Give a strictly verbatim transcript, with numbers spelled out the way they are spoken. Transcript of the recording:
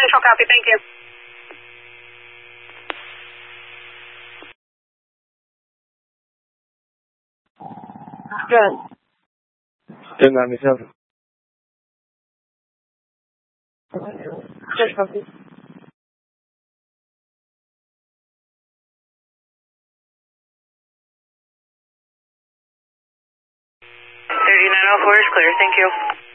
Central, copy. Thank you. Good. ten ninety-seven. Just copy. thirty-nine oh four is clear. Thank you.